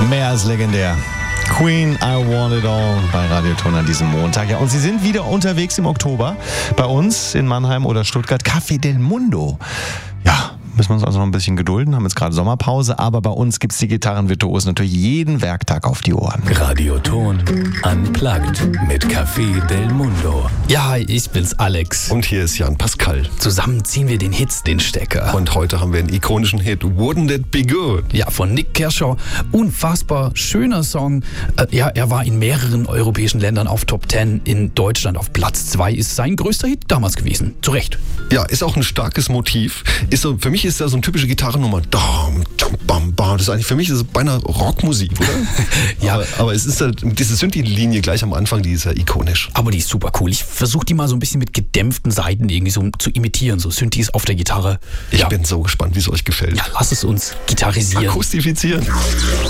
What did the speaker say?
Mehr als legendär. Queen, I Want It All bei Radioton an diesem Montag. Ja, und Sie sind wieder unterwegs im Oktober bei uns in Mannheim oder Stuttgart. Café del Mundo. Ja, müssen wir uns also noch ein bisschen gedulden, haben jetzt gerade Sommerpause, aber bei uns gibt es die Gitarrenvirtuosen natürlich jeden Werktag auf die Ohren. Radioton Unplugged mit Café del Mundo. Ja, ich bin's, Alex. Und hier ist Jan Pascal. Zusammen ziehen wir den Hits, den Stecker. Und heute haben wir einen ikonischen Hit, Wouldn't It Be Good? Ja, von Nick Kershaw. Unfassbar schöner Song. Er war in mehreren europäischen Ländern auf Top 10. In Deutschland auf Platz 2 ist sein größter Hit damals gewesen. Zu Recht. Ja, ist auch ein starkes Motiv. Für mich ist da so eine typische Gitarrennummer. Für mich ist es beinahe Rockmusik, oder? Ja. Aber es ist halt, diese Synthi-Linie gleich am Anfang, die ist ja ikonisch. Aber die ist super cool. Ich versuche die mal so ein bisschen mit gedämpften Saiten irgendwie so zu imitieren. So Synthis auf der Gitarre. Ich bin so gespannt, wie es euch gefällt. Ja, lass es uns gitarrisieren. Akustifizieren.